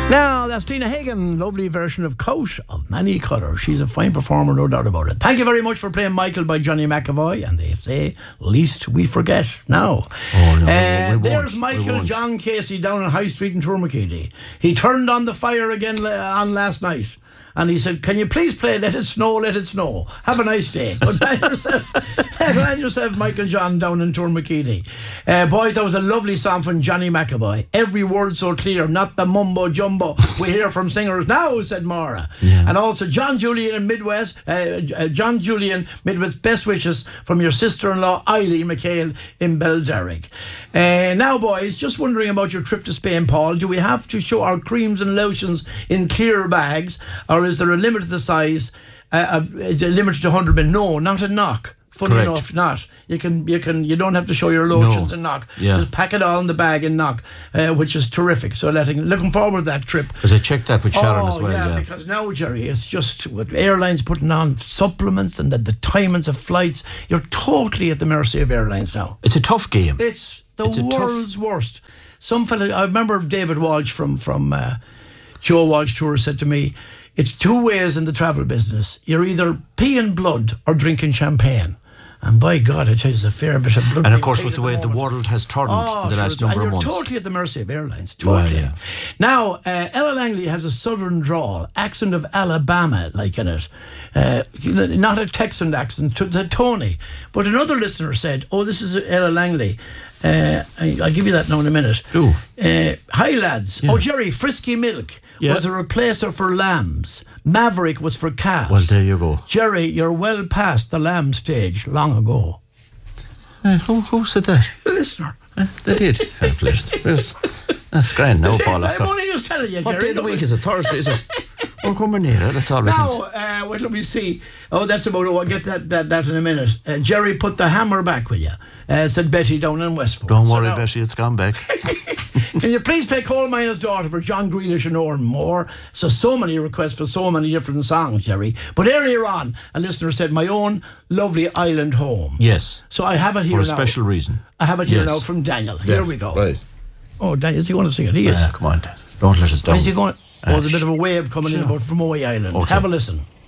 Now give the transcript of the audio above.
Now, that's Tina Hagen, lovely version of Coat of Many Colours. She's a fine performer, no doubt about it. Thank you very much for playing Michael by Johnny McAvoy, and they say, least we forget now. There's Michael John Casey down on High Street in Tourmakeedy. He turned on the fire again on last night. And he said, can you please play Let It Snow, Let It Snow? Have a nice day. Good night yourself, Michael John down in Tourmakeedy. Boys, that was a lovely song from Johnny McAvoy. Every word so clear, not the mumbo jumbo we hear from singers now, said Maura. Yeah. And also John Julian in Midwest, best wishes from your sister-in-law Eileen McHale in Belderrick. Now, boys, just wondering about your trip to Spain, Paul. Do we have to show our creams and lotions in clear bags, or is there a limit to the size? Is it limited to 100 ml? No, not a knock. Funny Correct. enough, not. You don't have to show your lotions and knock. Yeah. Just pack it all in the bag and knock, which is terrific. So looking forward to that trip. Because I checked that with Sharon as well. Yeah, because now, Jerry, it's just with airlines putting on supplements and the timings of flights, you're totally at the mercy of airlines now. It's a tough game. It's world's worst. Some fella, I remember David Walsh from Joe Walsh Tour said to me, it's two ways in the travel business. You're either peeing blood or drinking champagne. And by God, I tell you, it's a fair bit of blood. And of course, with the way the world has turned in the last number of months. You're totally at the mercy of airlines. Totally. Well, yeah. Now, Ella Langley has a southern drawl, accent of Alabama, like in it. Not a Texan accent, to Tony. But another listener said, this is Ella Langley. I'll give you that now in a minute. Do. Hi, lads. Yeah. Jerry, Frisky Milk was a replacer for lambs. Maverick was for calves. Well, there you go. Jerry, you're well past the lamb stage long ago. Who said that? The listener. They did. That's grand now, Paul. I'm only just telling you, Jerry. What day of the week is it? Thursday, is it? We're coming near it, that's all we can. Now, what let me see. That's about it. I'll get that in a minute. Jerry, put the hammer back, will you? Said Betty down in Westport. Don't worry, Betty, it's gone back. Can you please play Coal Miner's Daughter for John Grealish and Oran Moore? So many requests for so many different songs, Jerry. But earlier on, a listener said, my own lovely island home. Yes. So I have it here now. For a special reason. I have it here now from Daniel. Here we go. Right. Oh, Daniel, is he going to sing it? He is. Come on, Dad. Don't let us down. Is he going? There's a bit of a wave coming in about from Moy Island. Okay. Have a listen.